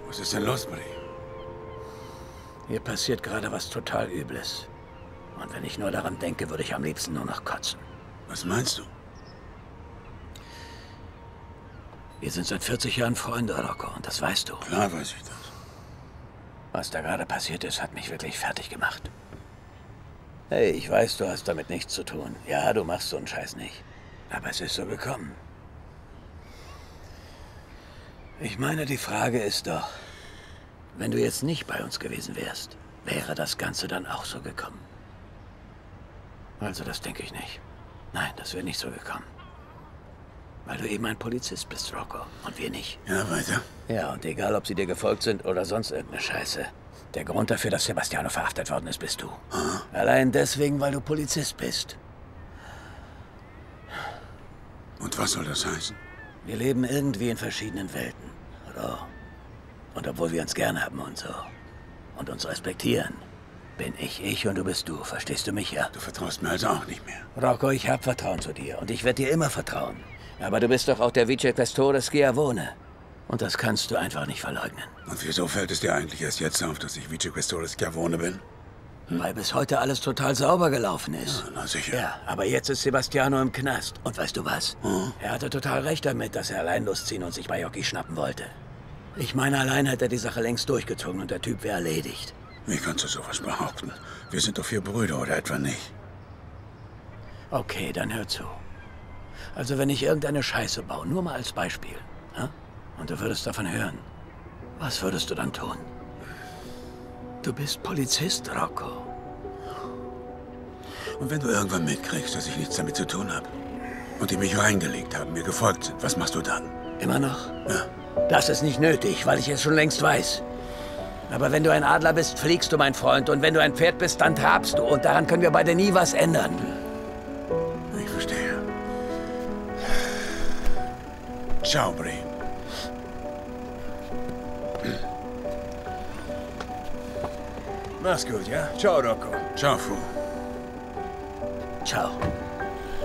Was ist denn los, Brie? Hier passiert gerade was total Übles. Und wenn ich nur daran denke, würde ich am liebsten nur noch kotzen. Was meinst du? Wir sind seit 40 Jahren Freunde, Rocco, und das weißt du. Klar weiß ich das. Was da gerade passiert ist, hat mich wirklich fertig gemacht. Hey, ich weiß, du hast damit nichts zu tun. Ja, du machst so einen Scheiß nicht. Aber es ist so gekommen. Ich meine, die Frage ist doch, wenn du jetzt nicht bei uns gewesen wärst, wäre das Ganze dann auch so gekommen? Also das denke ich nicht. Nein, das wäre nicht so gekommen. Weil du eben ein Polizist bist, Rocco, und wir nicht. Ja, weiter. Ja, und egal, ob sie dir gefolgt sind oder sonst irgendeine Scheiße. Der Grund dafür, dass Sebastiano verhaftet worden ist, bist du. Aha. Allein deswegen, weil du Polizist bist. Und was soll das heißen? Wir leben irgendwie in verschiedenen Welten, oder? Und obwohl wir uns gern haben und so, und uns respektieren, bin ich und du bist du. Verstehst du mich, ja? Du vertraust mir also auch nicht mehr. Rocco, ich hab Vertrauen zu dir und ich werde dir immer vertrauen. Aber du bist doch auch der Vicequestore Schiavone. Und das kannst du einfach nicht verleugnen. Und wieso fällt es dir eigentlich erst jetzt auf, dass ich Vicequestore Schiavone bin? Weil bis heute alles total sauber gelaufen ist. Ja, na sicher. Ja, aber jetzt ist Sebastiano im Knast. Und weißt du was? Er hatte total recht damit, dass er allein losziehen und sich Baiocchi schnappen wollte. Ich meine, allein hat er die Sache längst durchgezogen und der Typ wäre erledigt. Wie kannst du sowas behaupten? Wir sind doch 4 Brüder, oder etwa nicht? Okay, dann hör zu. Also wenn ich irgendeine Scheiße baue, nur mal als Beispiel, ja? Und du würdest davon hören, was würdest du dann tun? Du bist Polizist, Rocco. Und wenn du irgendwann mitkriegst, dass ich nichts damit zu tun habe und die mich reingelegt haben, mir gefolgt sind, was machst du dann? Immer noch? Ja. Das ist nicht nötig, weil ich es schon längst weiß. Aber wenn du ein Adler bist, fliegst du, mein Freund. Und wenn du ein Pferd bist, dann trabst du. Und daran können wir beide nie was ändern. Ich verstehe. Ciao, Brie. Mach's gut, ja? Ciao, Rocco. Ciao, Fu. Ciao.